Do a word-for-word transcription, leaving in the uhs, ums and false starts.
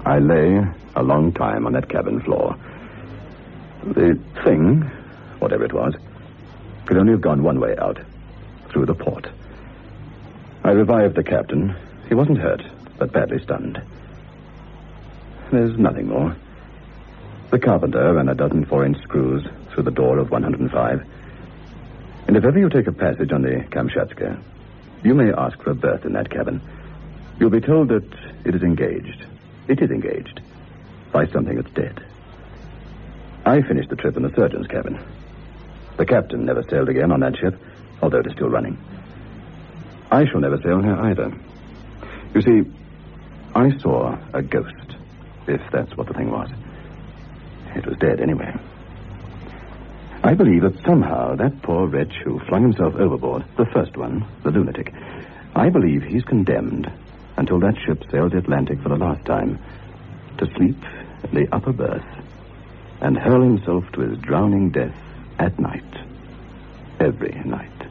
I lay a long time on that cabin floor. The thing, whatever it was, could only have gone one way out, through the port. I revived the captain. He wasn't hurt, but badly stunned. There's nothing more. The carpenter ran a dozen four-inch screws through the door of one hundred five. And if ever you take a passage on the Kamchatka, you may ask for a berth in that cabin. You'll be told that it is engaged. It is engaged by something that's dead. I finished the trip in the surgeon's cabin. The captain never sailed again on that ship, although it is still running. I shall never sail her either. You see, I saw a ghost, if that's what the thing was. It was dead anyway. I believe that somehow that poor wretch who flung himself overboard, the first one, the lunatic, I believe he's condemned until that ship sails the Atlantic for the last time to sleep in the upper berth and hurl himself to his drowning death at night, every night.